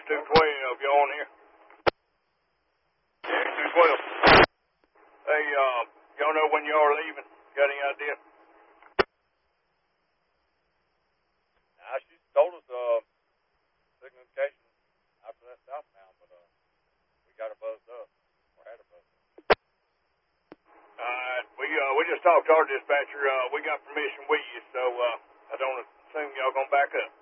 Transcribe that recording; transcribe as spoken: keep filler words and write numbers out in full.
two twelve, you on here? Yeah, two twelve. Hey, uh, y'all know when y'all are leaving? Got any idea? Now, she told us, uh, signification after that southbound, but, uh, we got her buzzed up, or had her buzzed up. Alright, we, uh, we just talked to our dispatcher, uh, we got permission with you, so, uh, I don't assume y'all gonna back up.